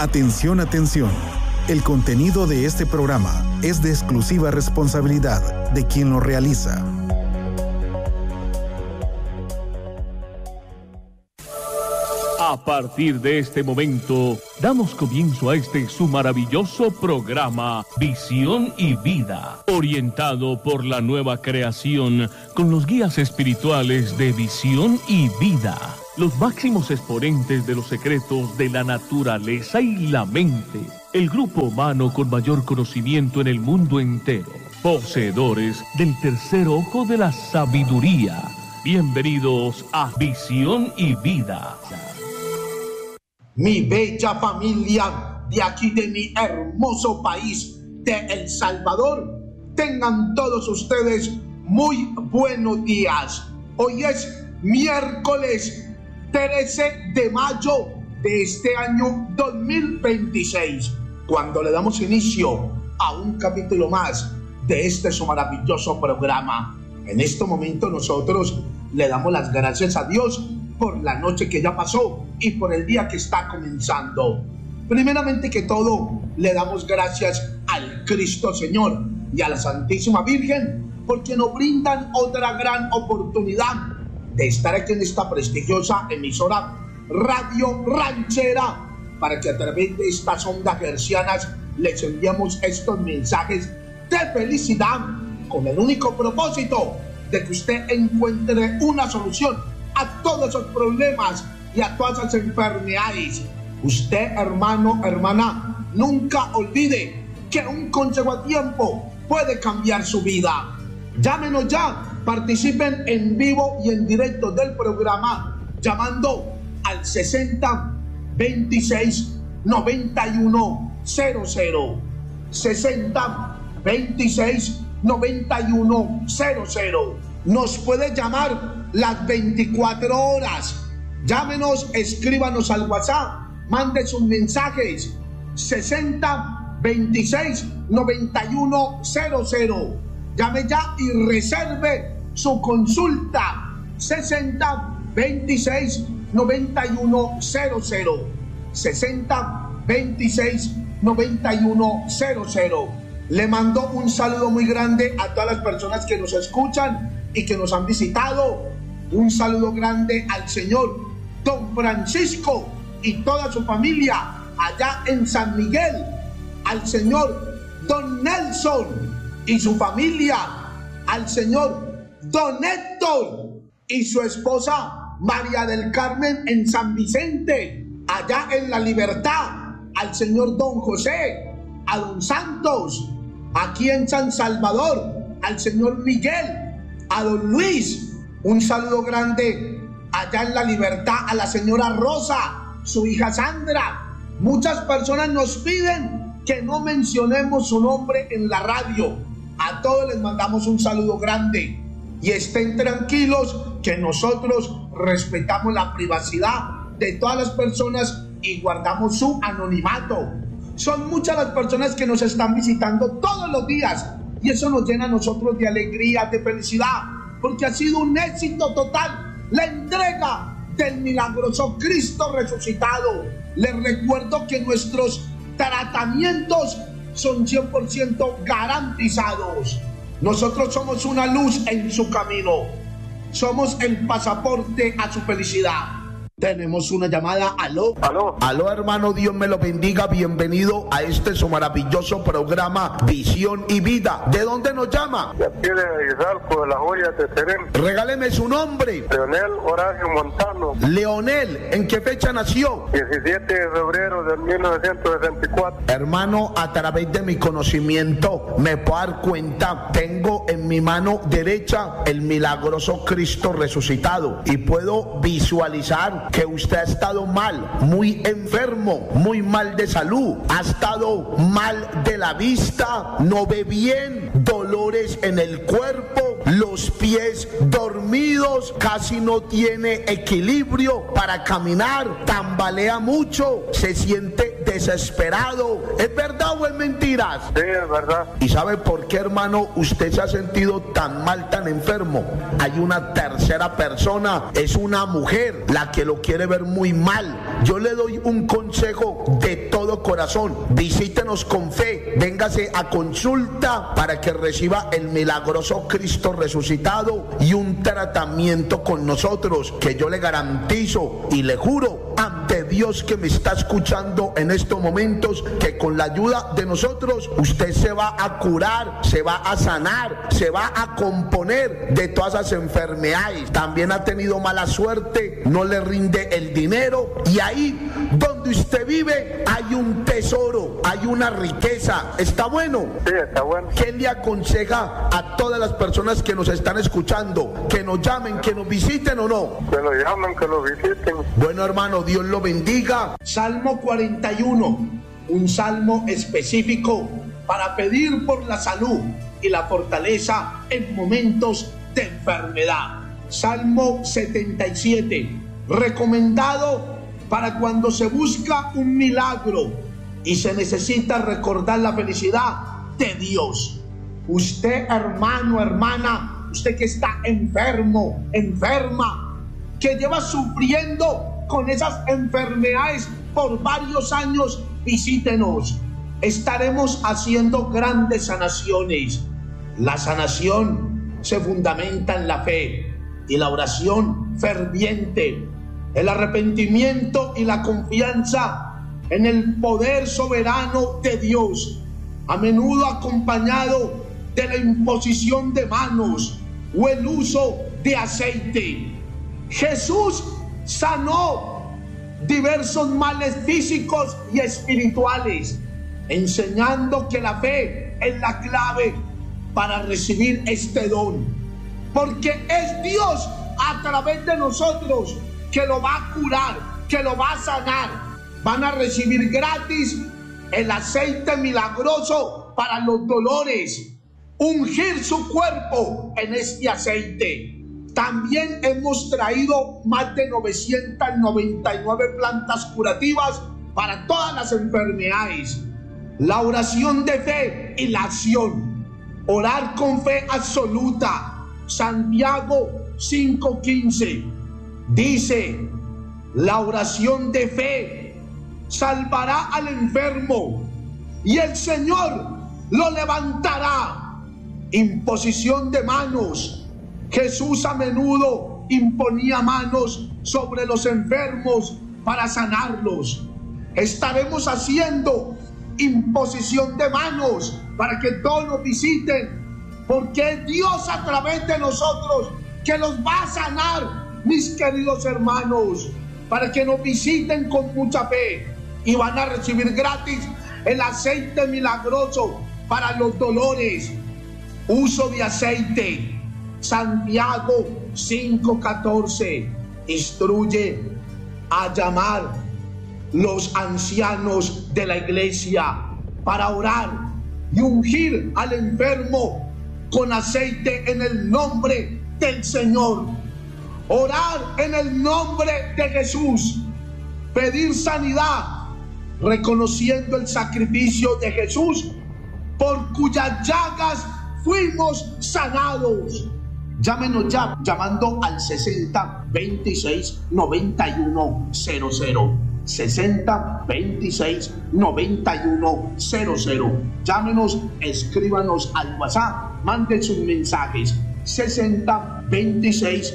Atención, atención. El contenido de este programa es de exclusiva responsabilidad de quien lo realiza. A partir de este momento, damos comienzo a su maravilloso programa Visión y Vida, orientado por la nueva creación con los guías espirituales de Visión y Vida, los máximos exponentes de los secretos de la naturaleza y la mente, el grupo humano con mayor conocimiento en el mundo entero, poseedores del tercer ojo de la sabiduría. Bienvenidos a Visión y Vida. Mi bella familia de aquí de mi hermoso país de El Salvador, tengan todos ustedes muy buenos días. Hoy es miércoles 13 de mayo de este año 2026, cuando le damos inicio a un capítulo más de su maravilloso programa. En este momento nosotros le damos las gracias a Dios por la noche que ya pasó y por el día que está comenzando. Primeramente que todo, le damos gracias al Cristo Señor y a la Santísima Virgen porque nos brindan otra gran oportunidad de estar aquí en esta prestigiosa emisora Radio Ranchera, para que a través de estas ondas hercianas les enviamos estos mensajes de felicidad con el único propósito de que usted encuentre una solución a todos esos problemas y a todas esas enfermedades. Usted, hermano, hermana, nunca olvide que un consejo a tiempo puede cambiar su vida. Llámenos ya, participen en vivo y en directo del programa llamando al 60 26 91 00 60 26 91 00. Nos puede llamar las 24 horas. Llámenos, escríbanos al WhatsApp, mande sus mensajes 60 26 91 00. Llame ya y reserve su consulta 60 26 91 00 60 26 91 00. Le mando un saludo muy grande a todas las personas que nos escuchan y que nos han visitado. Un saludo grande al señor Don Francisco y toda su familia allá en San Miguel, al señor Don Nelson y su familia, al señor Don Héctor y su esposa María del Carmen en San Vicente, allá en La Libertad, al señor Don José, a Don Santos, aquí en San Salvador, al señor Miguel, a Don Luis. Un saludo grande allá en La Libertad a la señora Rosa, su hija Sandra. Muchas personas nos piden que no mencionemos su nombre en la radio. A todos les mandamos un saludo grande y estén tranquilos que nosotros respetamos la privacidad de todas las personas y guardamos su anonimato. Son muchas las personas que nos están visitando todos los días y eso nos llena a nosotros de alegría, de felicidad, porque ha sido un éxito total la entrega del milagroso Cristo resucitado. Les recuerdo que nuestros tratamientos son 100% garantizados. Nosotros somos una luz en su camino. Somos el pasaporte a su felicidad. Tenemos una llamada. Aló. Aló, hermano, Dios me lo bendiga. Bienvenido a su maravilloso programa Visión y Vida. ¿De dónde nos llama? De aquí de Izalco, de las Joyas de Serén. Regáleme su nombre. Leonel Horacio Montano. Leonel, ¿en qué fecha nació? 17 de febrero de 1964. Hermano, a través de mi conocimiento me puedo dar cuenta, tengo en mi mano derecha el milagroso Cristo resucitado y puedo visualizar que usted ha estado mal, muy enfermo, muy mal de salud, ha estado mal de la vista, no ve bien, dolores en el cuerpo, los pies dormidos, casi no tiene equilibrio para caminar, tambalea mucho, se siente desesperado. ¿Es verdad o es mentiras? Sí, es verdad. ¿Y sabe por qué, hermano, usted se ha sentido tan mal, tan enfermo? Hay una tercera persona, es una mujer, la que lo quiere ver muy mal, yo le doy un consejo de todo corazón. Visítenos con fe, véngase a consulta para que reciba el milagroso Cristo resucitado y un tratamiento con nosotros que yo le garantizo y le juro ante Dios que me está escuchando en estos momentos que con la ayuda de nosotros usted se va a curar, se va a sanar, se va a componer de todas esas enfermedades. También ha tenido mala suerte, no le rinde el dinero, y ahí donde usted vive hay un tesoro, hay una riqueza. ¿Está bueno? Sí, está bueno. ¿Qué le aconseja a todas las personas que nos están escuchando? ¿Que nos llamen, que nos visiten o no? Que lo llamen, que lo visiten. Bueno, hermano, Dios lo bendiga. Salmo 41, un salmo específico para pedir por la salud y la fortaleza en momentos de enfermedad. Salmo 77, recomendado para cuando se busca un milagro y se necesita recordar la felicidad de Dios. Usted, hermano, hermana, usted que está enfermo, enferma, que lleva sufriendo con esas enfermedades por varios años, visítenos. Estaremos haciendo grandes sanaciones. La sanación se fundamenta en la fe y la oración ferviente, el arrepentimiento y la confianza en el poder soberano de Dios, a menudo acompañado de la imposición de manos o el uso de aceite. Jesús sanó diversos males físicos y espirituales, enseñando que la fe es la clave para recibir este don, porque es Dios a través de nosotros que lo va a curar, que lo va a sanar. Van a recibir gratis el aceite milagroso para los dolores, ungir su cuerpo en este aceite. También hemos traído más de 999 plantas curativas para todas las enfermedades. La oración de fe y la acción. Orar con fe absoluta. Santiago 5:15 dice: la oración de fe salvará al enfermo y el Señor lo levantará. Imposición de manos. Jesús a menudo imponía manos sobre los enfermos para sanarlos. Estaremos haciendo imposición de manos para que todos nos visiten, porque es Dios a través de nosotros que los va a sanar, mis queridos hermanos, para que nos visiten con mucha fe y van a recibir gratis el aceite milagroso para los dolores. Uso de aceite. Santiago 5:14 instruye a llamar los ancianos de la iglesia para orar y ungir al enfermo con aceite en el nombre del Señor. Orar en el nombre de Jesús, pedir sanidad, reconociendo el sacrificio de Jesús por cuyas llagas fuimos sanados. Llámenos ya llamando al 60 26 91 00. 60 26 91 00. Llámenos, escríbanos al WhatsApp, manden sus mensajes. 60 26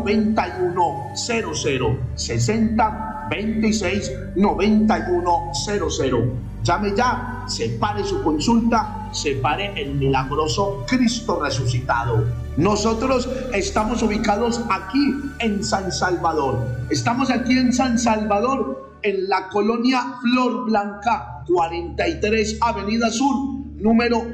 91 00. 60 26 91 00. Llame ya, separe su consulta, separe el milagroso Cristo resucitado. Nosotros estamos ubicados aquí en San Salvador. Estamos aquí en San Salvador, en la colonia Flor Blanca, 43 Avenida Sur, número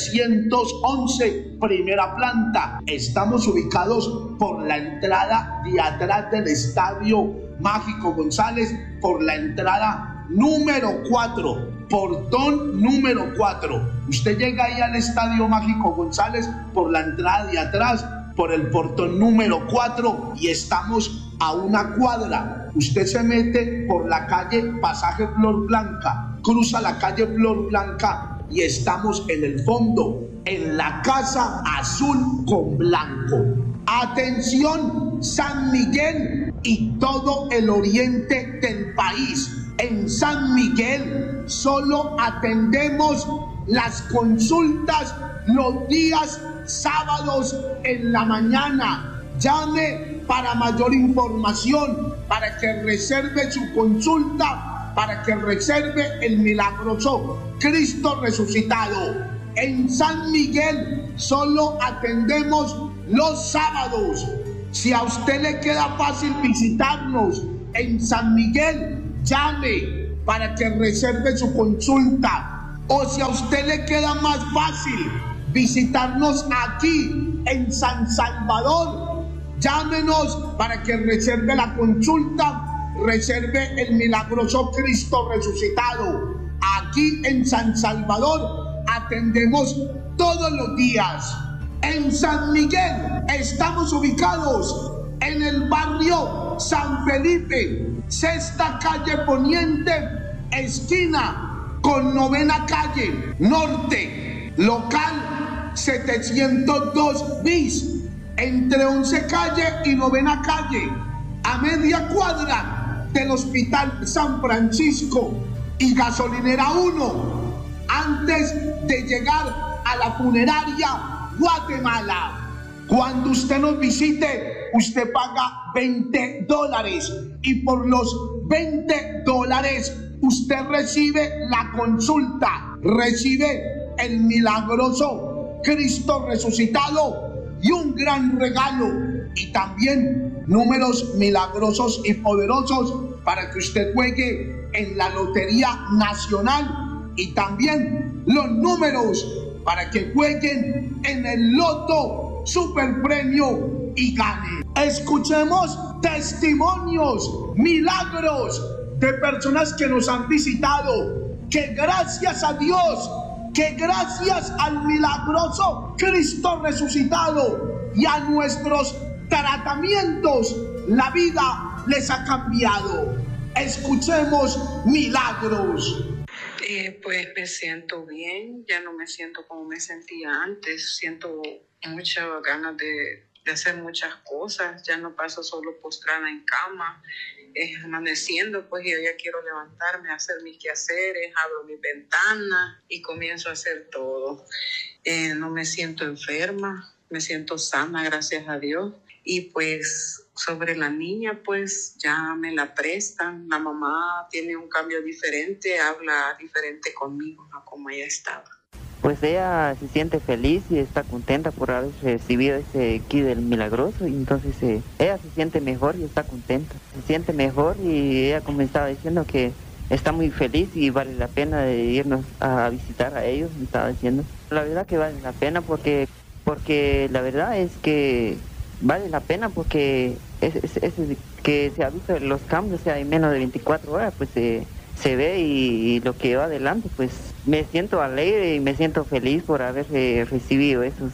311, primera planta. Estamos ubicados por la entrada de atrás del Estadio Mágico González, por la entrada número 4, portón número 4. Usted llega ahí al Estadio Mágico González por la entrada de atrás, por el portón número 4, y estamos a una cuadra. Usted se mete por la calle Pasaje Flor Blanca, cruza la calle Flor Blanca y estamos en el fondo, en la casa azul con blanco. Atención, San Miguel y todo el oriente del país. En San Miguel solo atendemos las consultas los días sábados en la mañana. Llame para mayor información, para que reserve su consulta, para que reserve el milagroso Cristo resucitado. En San Miguel solo atendemos los sábados. Si a usted le queda fácil visitarnos en San Miguel, llame para que reserve su consulta. O si a usted le queda más fácil visitarnos aquí en San Salvador, llámenos para que reserve la consulta, reserve el milagroso Cristo resucitado. Aquí en San Salvador atendemos todos los días. En San Miguel estamos ubicados en el barrio San Felipe, sexta calle poniente, esquina con novena calle norte, local 702 bis, entre 11 calle y novena calle, a media cuadra del Hospital San Francisco y Gasolinera 1, antes de llegar a la funeraria Guatemala. Cuando usted nos visite, usted paga $20 y por los $20 usted recibe la consulta, recibe el milagroso Cristo resucitado y un gran regalo, y también números milagrosos y poderosos para que usted juegue en la Lotería Nacional, y también los números para que jueguen en el Loto Super Premio y gane. Escuchemos testimonios, milagros de personas que nos han visitado, que gracias a Dios, que gracias al milagroso Cristo resucitado y a nuestros tratamientos, la vida les ha cambiado. Escuchemos milagros. Pues me siento bien, ya no me siento como me sentía antes, siento muchas ganas de hacer muchas cosas, ya no paso solo postrada en cama, amaneciendo, pues yo ya quiero levantarme, hacer mis quehaceres, abro mi ventana y comienzo a hacer todo. No me siento enferma, me siento sana, gracias a Dios. Y pues sobre la niña, pues ya me la prestan. La mamá tiene un cambio diferente, habla diferente conmigo a como ella estaba. Pues ella se siente feliz y está contenta por haber recibido ese kit del milagroso, y entonces ella se siente mejor y está contenta. Se siente mejor y ella, como estaba diciendo, que está muy feliz y vale la pena de irnos a visitar a ellos, me estaba diciendo. La verdad que vale la pena porque la verdad es que vale la pena porque es que se ha visto los cambios, o sea, en menos de 24 horas, pues se ve y lo que va adelante, pues me siento alegre y me siento feliz por haber recibido esos.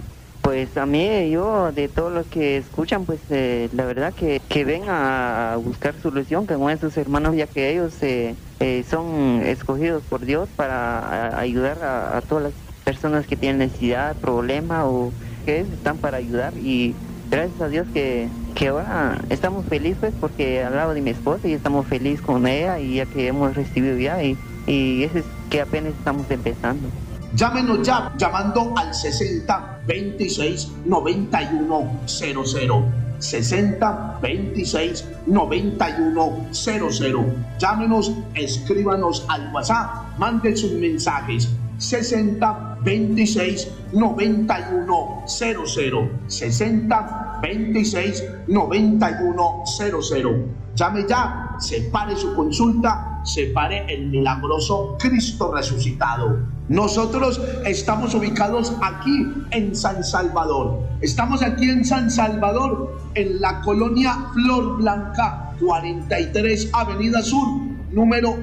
Pues a mí, yo, de todos los que escuchan, pues la verdad que ven a buscar solución con esos hermanos, ya que ellos son escogidos por Dios para ayudar a todas las personas que tienen necesidad, problema, o que están para ayudar. Y gracias a Dios que ahora estamos felices, pues, porque al lado de mi esposa y estamos felices con ella, y ya que hemos recibido ya, y eso es que apenas estamos empezando. Llámenos ya llamando al 60 26 91 00. 60 26 91 00. Llámenos, escríbanos al WhatsApp, manden sus mensajes. 60 26 91 00. 60 26 91 00. Llame ya, separe su consulta, separe el milagroso Cristo resucitado. Nosotros estamos ubicados aquí en San Salvador. Estamos aquí en San Salvador, en la colonia Flor Blanca, 43 Avenida Sur, número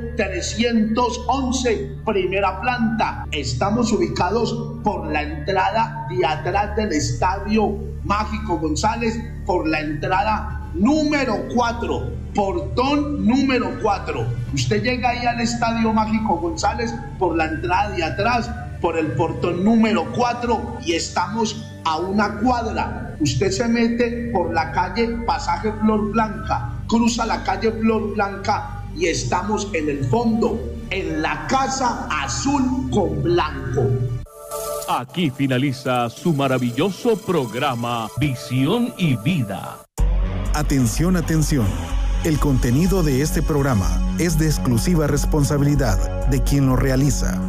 311, primera planta. Estamos ubicados por la entrada de atrás del Estadio Mágico González, por la entrada número 4, portón número 4. Usted llega ahí al Estadio Mágico González por la entrada de atrás, por el portón número 4, y estamos a una cuadra. Usted se mete por la calle Pasaje Flor Blanca, cruza la calle Flor Blanca y estamos en el fondo, en la Casa Azul con Blanco. Aquí finaliza su maravilloso programa Visión y Vida. Atención, atención. El contenido de este programa es de exclusiva responsabilidad de quien lo realiza.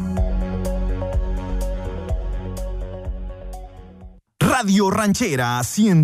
Radio Ranchera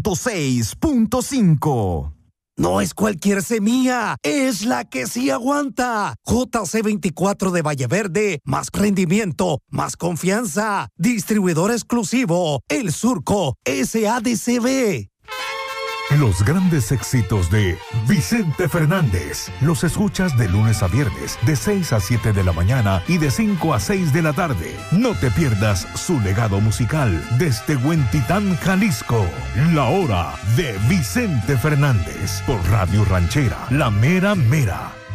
106.5. No es cualquier semilla, es la que sí aguanta. JC24 de Valleverde, más rendimiento, más confianza. Distribuidor exclusivo, El Surco, SADCB. Los grandes éxitos de Vicente Fernández los escuchas de lunes a viernes de 6 a 7 de la mañana y de 5 a 6 de la tarde. No te pierdas su legado musical desde Huentitán, Jalisco. La hora de Vicente Fernández por Radio Ranchera, la mera mera.